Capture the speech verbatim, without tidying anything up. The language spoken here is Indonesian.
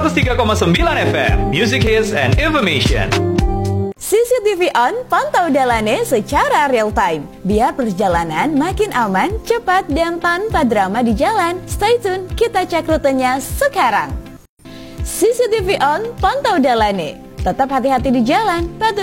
seratus tiga koma sembilan F M, Music Hits and Information. C C T V On, pantau Dalane secara real time. Biar perjalanan makin aman, cepat, dan tanpa drama di jalan. Stay tune, kita cek rutenya sekarang. C C T V On, pantau Dalane. Tetap hati-hati di jalan, patuhi